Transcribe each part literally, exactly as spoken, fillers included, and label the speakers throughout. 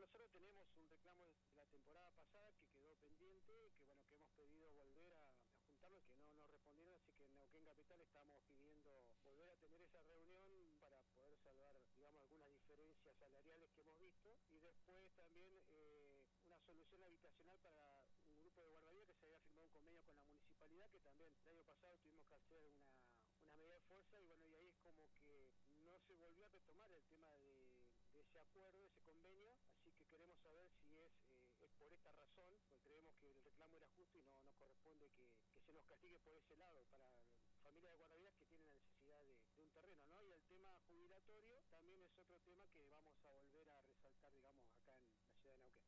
Speaker 1: Nosotros tenemos un reclamo de la temporada pasada que quedó pendiente, que bueno, que hemos pedido volver a, a juntarnos, que no nos respondieron, así que en Neuquén Capital estamos pidiendo volver a tener esa reunión para poder salvar, digamos, algunas diferencias salariales que hemos visto, y después también eh, una solución habitacional para un grupo de guardavidas que se había firmado un convenio con la municipalidad, que también el año pasado tuvimos que hacer una, una medida de fuerza, y bueno, y ahí es como que no se volvió a retomar el tema de, de ese acuerdo, de ese convenio, así que queremos saber si es, eh, es por esta razón, porque creemos que el reclamo era justo y no, no corresponde que, que se nos castigue por ese lado, para familias de guardavidas que tienen la necesidad de, de un terreno, ¿no? Y el tema jubilatorio también es otro tema que vamos a volver a resaltar, digamos, acá en la ciudad de Neuquén.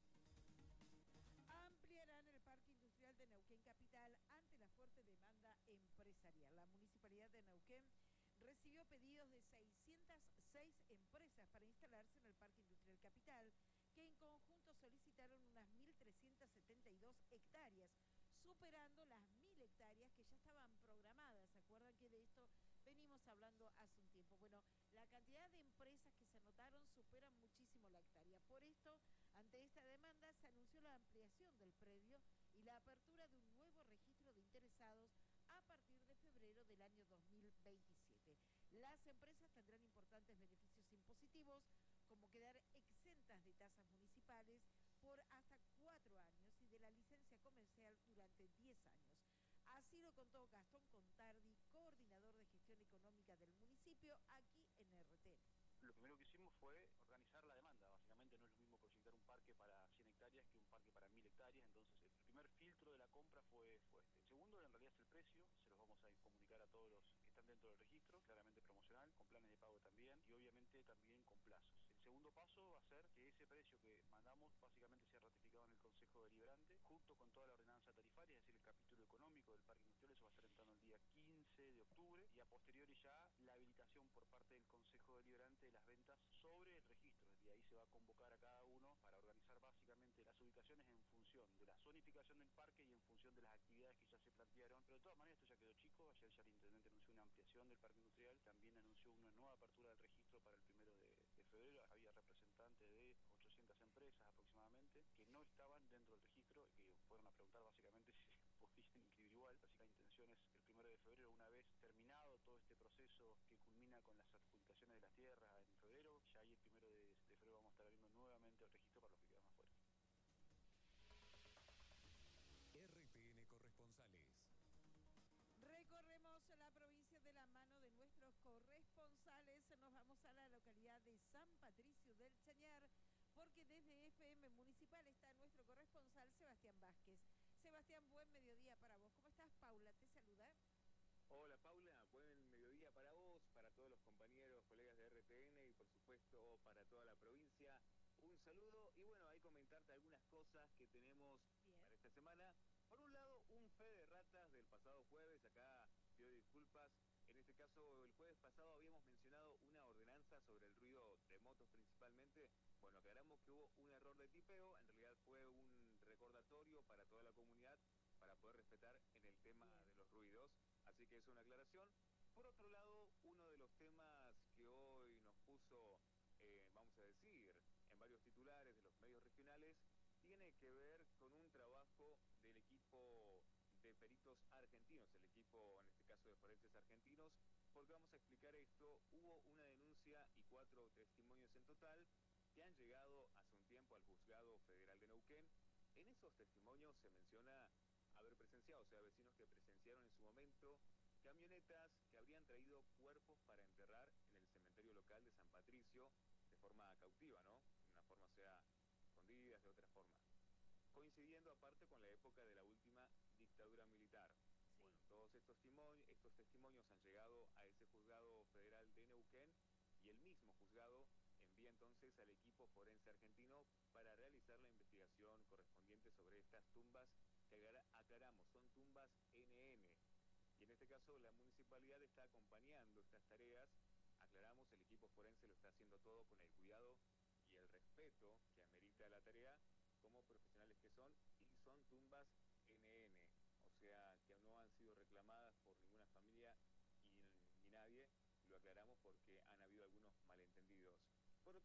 Speaker 2: Ampliarán el parque industrial de Neuquén Capital ante la fuerte demanda empresarial. La Municipalidad de Neuquén recibió pedidos de seiscientas seis empresas para instalarse en el Parque Industrial Capital, que en conjunto solicitaron unas mil trescientas setenta y dos hectáreas, superando las mil hectáreas que ya estaban programadas. ¿Se acuerdan que de esto venimos hablando hace un tiempo? Bueno, la cantidad de empresas que se anotaron superan muchísimo la hectárea. Por esto, ante esta demanda, se anunció la ampliación del predio y la apertura de un nuevo registro de interesados a partir de febrero del año dos mil veintisiete. Las empresas tendrán importantes beneficios impositivos, como quedar exentas de tasas municipales por hasta cuatro años y de la licencia comercial durante diez años. Así lo contó Gastón Contardi, coordinador de gestión económica del municipio, aquí en R T N.
Speaker 3: Lo primero que hicimos fue organizar la demanda. Básicamente no es lo mismo proyectar un parque para cien hectáreas que un parque para mil hectáreas. Entonces el primer filtro de la compra fue, fue este. El segundo en realidad es el precio. Se los vamos a comunicar a todos los que están dentro del registro, claramente promocional, con planes de pago también y obviamente también con plazos. El segundo paso va a ser que ese precio que mandamos básicamente sea ratificado en el Consejo Deliberante junto con toda la ordenanza tarifaria, es decir, el capítulo económico del parque industrial. Eso va a estar entrando el día quince de octubre y a posteriori ya la habilitación por parte del Consejo Deliberante de las ventas sobre el registro. Y ahí se va a convocar a cada uno para organizar básicamente las ubicaciones en función de la zonificación del parque y en función de las actividades que ya se plantearon. Pero de todas maneras esto ya quedó chico. Ayer ya el intendente anunció una ampliación del parque industrial, también anunció una nueva apertura del registro para el primero de, de febrero. Había representantes de ochocientas empresas aproximadamente que no estaban dentro del registro y que fueron a preguntar básicamente si se podían inscribir igual. Así que la intención es el primero de febrero, una vez terminado todo este proceso que culmina con las adjudicaciones de las tierras en febrero, ya ahí el primero de, de febrero vamos a estar abriendo nuevamente el registro para los que quedan afuera.
Speaker 4: R T N Corresponsales.
Speaker 2: Recorremos la provincia de la mano de nuestros corresponsales. Nos vamos a la localidad de San Patricio del Chañar, porque desde F M Municipal está nuestro corresponsal Sebastián Vázquez. Sebastián, buen mediodía para vos. ¿Cómo estás? Paula te saluda.
Speaker 5: Hola Paula, buen mediodía para vos, para todos los compañeros, colegas de R T N y por supuesto para toda la provincia. Un saludo y bueno, ahí comentarte algunas cosas que tenemos Bien. para esta semana. Por un lado, un fe de ratas del pasado jueves, acá pido disculpas. En este caso, el jueves pasado habíamos mencionado una ordenanza sobre el ruido de motos principalmente. Bueno, aclaramos que hubo un error de tipeo, en realidad fue un recordatorio para toda la comunidad para poder respetar en el tema Bien. de los ruidos. Así que es una aclaración. Por otro lado, uno de los temas que hoy nos puso, eh, vamos a decir, en varios titulares de los medios regionales, tiene que ver con un trabajo del equipo de peritos argentinos, el equipo, en este caso de forenses argentinos, porque vamos a explicar esto. Hubo una denuncia y cuatro testimonios en total que han llegado hace un tiempo al Juzgado Federal de Neuquén. En esos testimonios se menciona haber presenciado, o sea, vecinos que presenciaron en su momento camionetas que habrían traído cuerpos para enterrar en el cementerio local de San Patricio de forma cautiva, ¿no? De una forma, o sea, escondidas, de otra forma. Coincidiendo aparte con la época de la última dictadura militar. Sí. Bueno, todos estos testimonios, estos testimonios han llegado a ese juzgado federal de Neuquén y el mismo juzgado envía entonces al equipo forense argentino para realizar la investigación correspondiente sobre estas tumbas que aclaramos, son tumbas N N. Y en este caso la municipalidad está acompañando estas tareas. Aclaramos, el equipo forense lo está haciendo todo con el cuidado y el respeto que amerita la tarea como profesionales que son, y son tumbas N N, o sea que no han sido reclamadas por ninguna familia y ni nadie. Lo aclaramos porque han habido algunos